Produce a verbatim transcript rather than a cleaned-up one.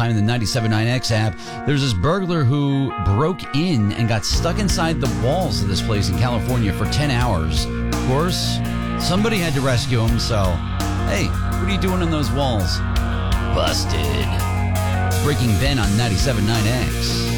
time in the ninety-seven point nine X app. There's this burglar who broke in and got stuck inside the walls of this place in California for ten hours. Of course, somebody had to rescue him, so, hey, what are you doing in those walls? Busted. Breaking Ben on ninety-seven point nine X.